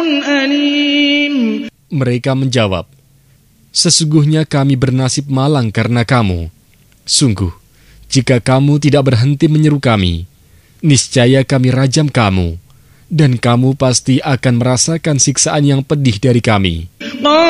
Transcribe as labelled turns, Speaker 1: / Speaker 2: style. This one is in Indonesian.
Speaker 1: أليم.
Speaker 2: Mereka menjawab, sesungguhnya kami bernasib malang karena kamu. Sungguh, jika kamu tidak berhenti menyeru kami, niscaya kami rajam kamu, dan kamu pasti akan merasakan siksaan yang pedih dari kami.